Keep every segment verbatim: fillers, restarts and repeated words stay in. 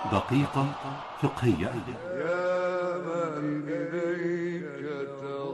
دقيقة فقهية. يا من إليك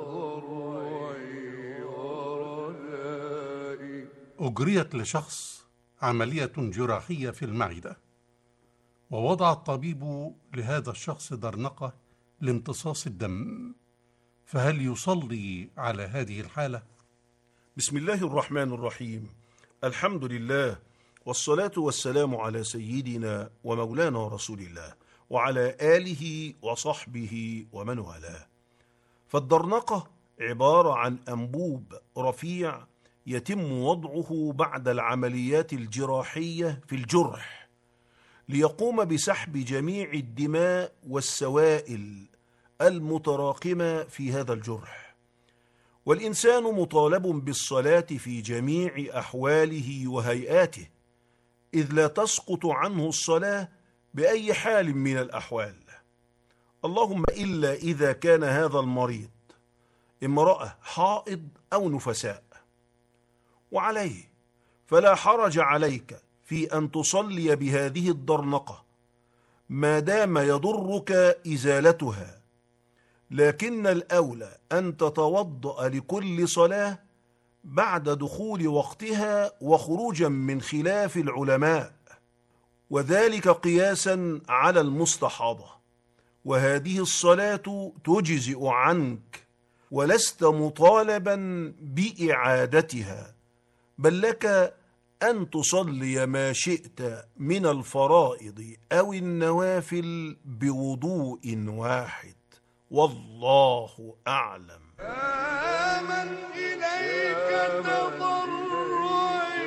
تضرعي ورجائي. أجريت لشخص عملية جراحية في المعدة، ووضع الطبيب لهذا الشخص درنقة لامتصاص الدم، فهل يصلي على هذه الحالة؟ بسم الله الرحمن الرحيم. الحمد لله، والصلاة والسلام على سيدنا ومولانا رسول الله وعلى آله وصحبه ومن والاه. فالدرنقة عبارة عن أنبوب رفيع يتم وضعه بعد العمليات الجراحية في الجرح ليقوم بسحب جميع الدماء والسوائل المتراكمة في هذا الجرح. والإنسان مطالب بالصلاة في جميع أحواله وهيئاته، إذ لا تسقط عنه الصلاة بأي حال من الأحوال، اللهم إلا إذا كان هذا المريض امرأة حائض أو نفساء. وعليه فلا حرج عليك في أن تصلي بهذه الدرنقة ما دام يضرك إزالتها، لكن الأولى أن تتوضأ لكل صلاة بعد دخول وقتها وخروجا من خلاف العلماء، وذلك قياسا على المستحاضة، وهذه الصلاة تجزئ عنك ولست مطالبا بإعادتها، بل لك أن تصلي ما شئت من الفرائض أو النوافل بوضوء واحد، والله أعلم. آمن إليك تضرعي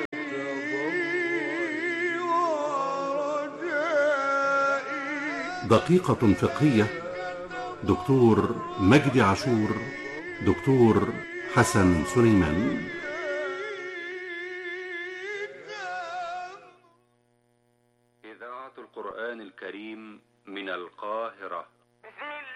ورجائي. دقيقة فقهية. دكتور مجدي عاشور، دكتور حسن سليمان. إذاعة القرآن الكريم من القاهرة.